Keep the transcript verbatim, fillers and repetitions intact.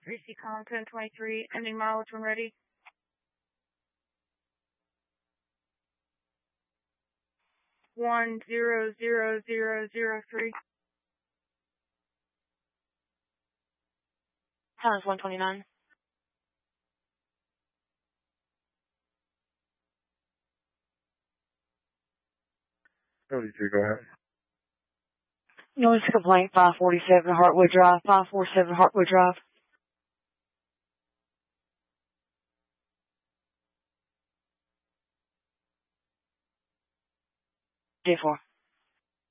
three C column ten twenty-three, ending mileage when ready. One zero zero zero zero three. Times one twenty-nine. thirty-two, go ahead. Notice complaint five forty-seven Hartwood Drive, five forty-seven Hartwood Drive. J four.